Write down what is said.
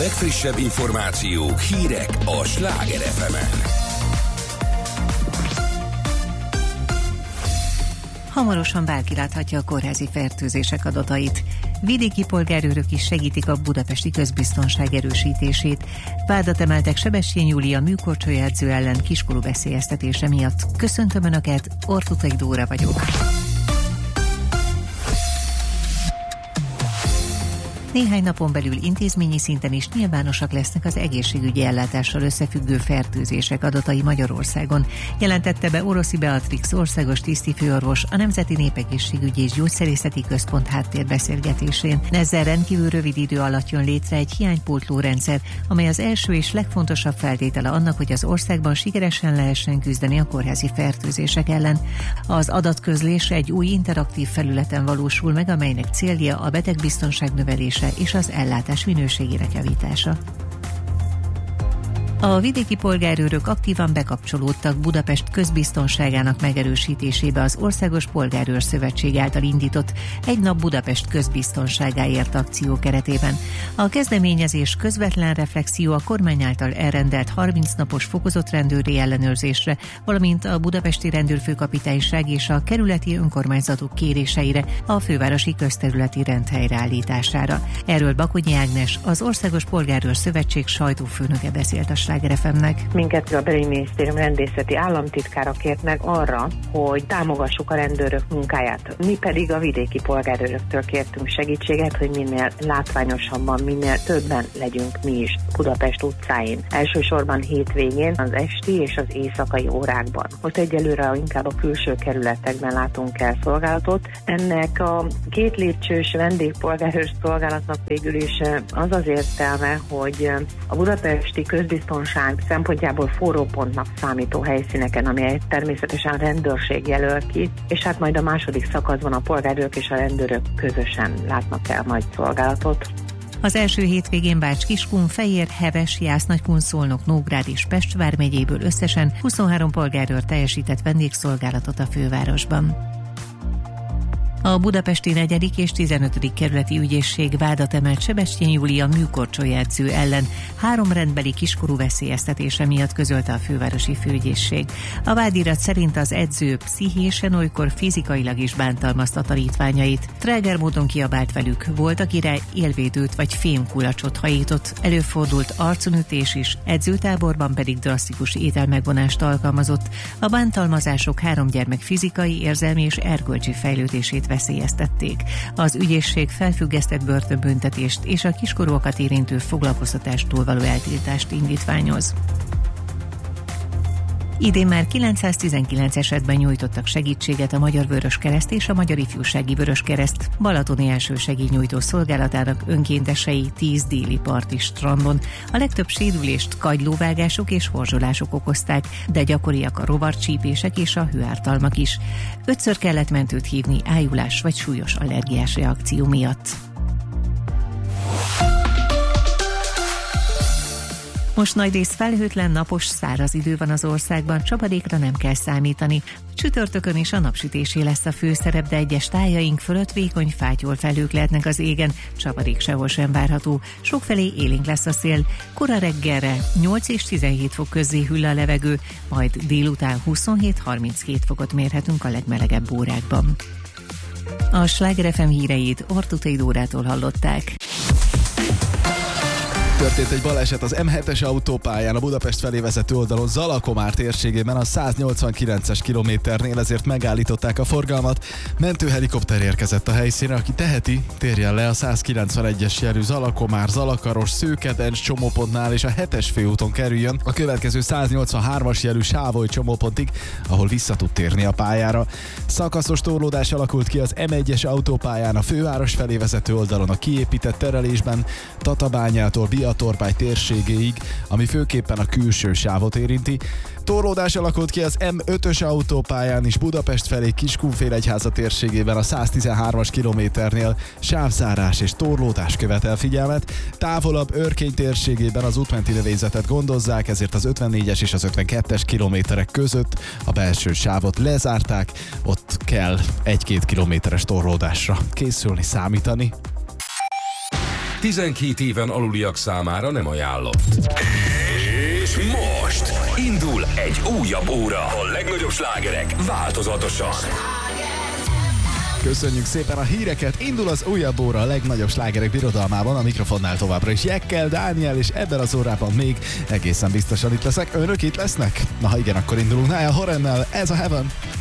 legfrissebb információk, hírek a Sláger FM-en. Hamarosan bárki láthatja a kórházi fertőzések adatait. Vidéki polgárőrök is segítik a budapesti közbiztonság erősítését. Vádat emeltek Sebestyén Júlia műkorcsolyázó ellen kiskorú veszélyeztetése miatt. Köszöntöm Önöket, Ortutai Dóra vagyok. Néhány napon belül intézményi szinten is nyilvánosak lesznek az egészségügyi ellátással összefüggő fertőzések adatai Magyarországon, jelentette be Oroszi Beatrix országos tisztifőorvos a Nemzeti Népegészségügyi és Gyógyszerészeti Központ háttérbeszélgetésén. Ezzel rendkívül rövid idő alatt jön létre egy hiánypótló rendszer, amely az első és legfontosabb feltétele annak, hogy az országban sikeresen lehessen küzdeni a kórházi fertőzések ellen. Az adatközlés egy új interaktív felületen valósul meg, amelynek célja a betegbiztonság növelése és az ellátás minőségének javítása. A vidéki polgárőrök aktívan bekapcsolódtak Budapest közbiztonságának megerősítésébe az Országos Polgárőr Szövetség által indított Egy nap Budapest közbiztonságáért akció keretében. A kezdeményezés közvetlen reflexió a kormány által elrendelt 30 napos fokozott rendőri ellenőrzésre, valamint a budapesti rendőrfőkapitányság és a kerületi önkormányzatok kéréseire a fővárosi közterületi rend helyreállítására. Erről Bakonyi Ágnes, az Országos Polgárőr Szövetség sajtófőnöke beszélt a Sláger FM-nek. Minket a Belügyminisztérium rendészeti államtitkára kért meg arra, hogy támogassuk a rendőrök munkáját. Mi pedig a vidéki polgárőröktől kértünk segítséget, hogy minél látványosabban, minél többen legyünk mi is Budapest utcáin. Elsősorban hétvégén, az esti és az éjszakai órákban. Most egyelőre inkább a külső kerületekben látunk el szolgálatot. Ennek a 2 lépcsős vendégpolgárőr szolgálatnak végül is az az értelme, hogy a budapesti közbiztonság szempontjából forrópontnak számító helyszíneken, amelyet természetesen a rendőrség jelöl ki, és hát majd a második szakaszban a polgárőrök és a rendőrök közösen látnak el majd szolgálatot. Az első hétvégén Bács-Kiskun, Fejér, Heves, Jász-Nagykun, Szolnok, Nógrád és Pest vármegyéből összesen 23 polgárőr teljesített vendégszolgálatot a fővárosban. A budapesti 4. és 15. kerületi ügyészség vádat emelt Sebestyén Júlia műkorcsolyázó ellen 3 rendbeli kiskorú veszélyeztetése miatt, közölte a fővárosi főügyészség. A vádirat szerint az edző pszichésen, olykor fizikailag is bántalmazta tanítványait. Tráger módon kiabált velük, volt, akire élvédőt vagy fémkulacsot hajított, előfordult arconütés is, edzőtáborban pedig drasztikus ételmegvonást alkalmazott. A bántalmazások 3 gyermek fizikai, érzelmi és erkölcsi fejlődését veszélyeztették. Az ügyészség felfüggesztett börtönbüntetést és a kiskorúakat érintő foglalkoztatástól való eltiltást indítványoz. Idén már 919 esetben nyújtottak segítséget a Magyar Vöröskereszt és a Magyar Ifjúsági Vöröskereszt balatoni elsősegélynyújtó szolgálatának önkéntesei 10 déli parti strandon. A legtöbb sérülést kagylóvágások és horzsolások okozták, de gyakoriak a rovarcsípések és a hőártalmak is. 5-ször kellett mentőt hívni ájulás vagy súlyos allergiás reakció miatt. Most nagyrészt felhőtlen, napos, száraz idő van az országban, csapadékra nem kell számítani. Csütörtökön is a napsütésé lesz a főszerep, de egyes tájaink fölött vékony fátyolfelhők lehetnek az égen, csapadék sehol sem várható. Sokfelé élénk lesz a szél, kora reggelre 8 és 17 fok közé hűl a levegő, majd délután 27-32 fokot mérhetünk a legmelegebb órákban. A Sláger FM híreit Ortutai Dórától hallották. Történt egy baleset az M7-es autópályán a Budapest felé vezető oldalon Zalakomár térségében a 189-es kilométernél, ezért megállították a forgalmat. Mentőhelikopter érkezett a helyszínre, aki teheti, térjen le a 191-es jelű Zalakomár-Zalakaros Szőkedencs csomópontnál, és a 7-es főúton kerüljön a következő 183-as jelű Sávoly csomópontig, ahol vissza tud térni a pályára. Szakaszos torlódás alakult ki az M1-es autópályán a főváros felé vezető oldalon a kiépített terelésben, Tatabányától Biatorbágy térségéig, ami főképpen a külső sávot érinti. Torlódás alakult ki az M5-ös autópályán is Budapest felé Kiskunfélegyháza térségében a 113-as kilométernél sávzárás és torlódás követel figyelmet. Távolabb Örkény térségében az útmenti növényzetet gondozzák, ezért az 54-es és az 52-es kilométerek között a belső sávot lezárták, ott kell 1-2 kilométeres torlódásra készülni, számítani. 12 éven aluliak számára nem ajánlott. És most indul egy újabb óra. A legnagyobb slágerek változatosan. Köszönjük szépen a híreket, indul az újabb óra a legnagyobb slágerek birodalmában, a mikrofonnál továbbra is Jekkel, Dániel, és ebben az órában még egészen biztosan itt leszek. Önök itt lesznek? Na ha igen, akkor indulunk Niall Horannel, ez a Heaven.